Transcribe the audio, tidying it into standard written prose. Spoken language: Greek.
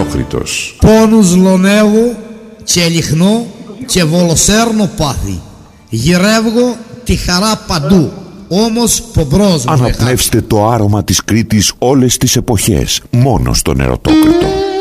Ερωτόκριτος. Πόνους λονεύω και λιχνώ και βολοσέρνω πάθη. Γυρεύγω τη χαρά παντού, όμως πομπρός μου. Αναπνεύστε το άρωμα της Κρήτης όλες τις εποχές, μόνο στον Ερωτόκριτο.